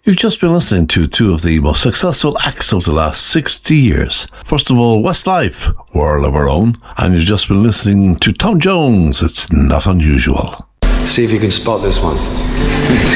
You've just been listening to two of the most successful acts of the last 60 years. First of all, Westlife, World of Our Own, and you've just been listening to Tom Jones, It's Not Unusual. See if you can spot this one.